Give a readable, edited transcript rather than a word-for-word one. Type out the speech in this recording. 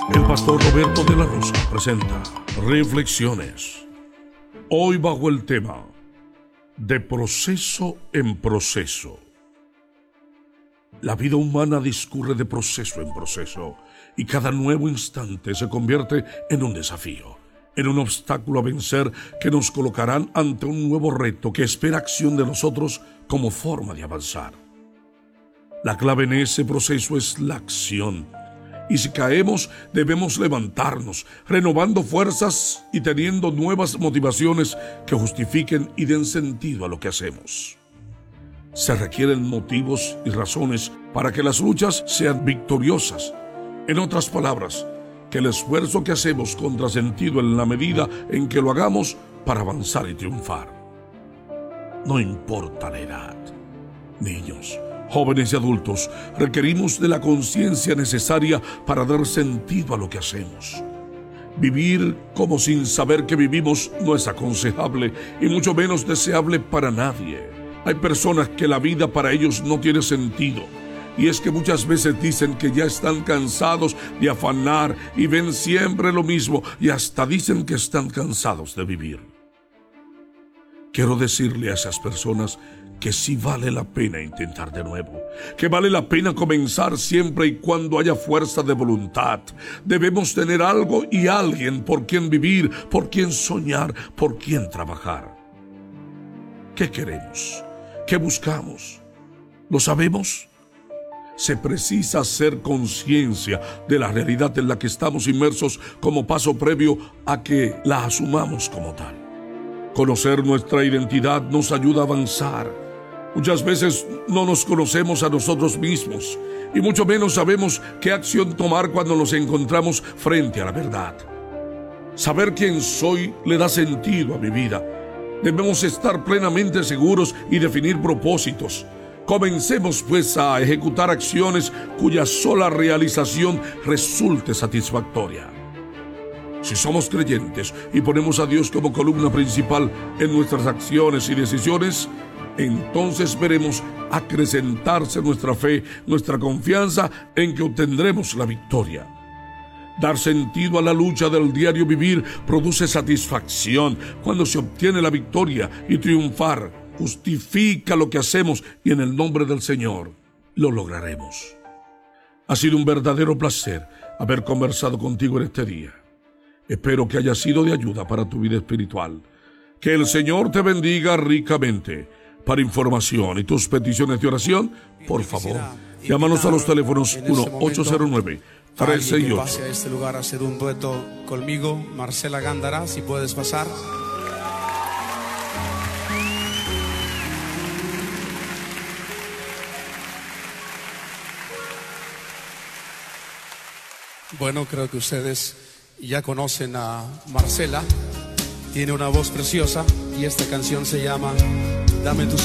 El pastor Roberto de la Rosa presenta Reflexiones. Hoy bajo el tema de proceso en proceso. La vida humana discurre de proceso en proceso y cada nuevo instante se convierte en un desafío, en un obstáculo a vencer que nos colocarán ante un nuevo reto que espera acción de nosotros como forma de avanzar. La clave en ese proceso es la acción. Y si caemos, debemos levantarnos, renovando fuerzas y teniendo nuevas motivaciones que justifiquen y den sentido a lo que hacemos. Se requieren motivos y razones para que las luchas sean victoriosas. En otras palabras, que el esfuerzo que hacemos contra sentido en la medida en que lo hagamos para avanzar y triunfar. No importa la edad. Niños, jóvenes y adultos, requerimos de la conciencia necesaria para dar sentido a lo que hacemos. Vivir como sin saber que vivimos no es aconsejable y mucho menos deseable para nadie. Hay personas que la vida para ellos no tiene sentido. Y es que muchas veces dicen que ya están cansados de afanar y ven siempre lo mismo y hasta dicen que están cansados de vivir. Quiero decirle a esas personas que sí vale la pena intentar de nuevo, que vale la pena comenzar siempre y cuando haya fuerza de voluntad. Debemos tener algo y alguien por quien vivir, por quien soñar, por quien trabajar. ¿Qué queremos? ¿Qué buscamos? ¿Lo sabemos? Se precisa hacer conciencia de la realidad en la que estamos inmersos como paso previo a que la asumamos como tal. Conocer nuestra identidad nos ayuda a avanzar. Muchas veces no nos conocemos a nosotros mismos y mucho menos sabemos qué acción tomar cuando nos encontramos frente a la verdad. Saber quién soy le da sentido a mi vida. Debemos estar plenamente seguros y definir propósitos. Comencemos pues a ejecutar acciones cuya sola realización resulte satisfactoria. Si somos creyentes y ponemos a Dios como columna principal en nuestras acciones y decisiones, entonces veremos acrecentarse nuestra fe, nuestra confianza en que obtendremos la victoria. Dar sentido a la lucha del diario vivir produce satisfacción cuando se obtiene la victoria y triunfar justifica lo que hacemos y en el nombre del Señor lo lograremos. Ha sido un verdadero placer haber conversado contigo en este día. Espero que haya sido de ayuda para tu vida espiritual. Que el Señor te bendiga ricamente. Para información y tus peticiones de oración, por favor, llámanos a los teléfonos 1-809-13 y 8. Pase a este lugar a hacer un dueto conmigo, Marcela Gándara, si puedes pasar. Bueno, creo que ustedes ya conocen a Marcela. Tiene una voz preciosa y esta canción se llama Dame tus